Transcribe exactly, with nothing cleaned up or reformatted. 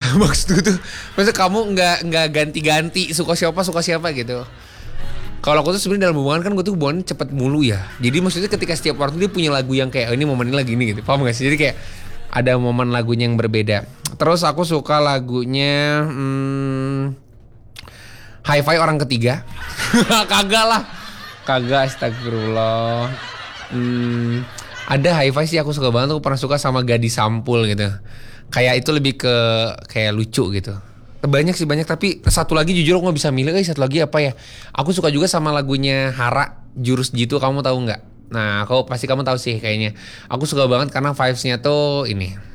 Maksud gue tuh, maksud kamu nggak nggak ganti-ganti suka siapa suka siapa gitu. Kalau aku tuh sebenarnya dalam hubungan kan gue tuh hubungan cepet mulu ya. Jadi maksudnya ketika setiap orang tuh dia punya lagu yang kayak oh, ini momen ini lagi ini gitu. Paham gak sih? Jadi kayak ada momen lagunya yang berbeda. Terus aku suka lagunya hmm, Hi-Fi Orang Ketiga. Kagak lah. Kagak, astagfirullah. Hmm, ada Hi-Fi sih aku suka banget. Aku pernah suka sama Gadis Sampul gitu. Kayak itu lebih ke kayak lucu gitu. Banyak sih banyak, tapi satu lagi jujur aku gak bisa milih. Eh satu lagi apa ya? Aku suka juga sama lagunya Hara, Jurus Jitu, kamu tahu nggak? Nah aku pasti kamu tahu sih kayaknya. Aku suka banget karena vibes-nya tuh ini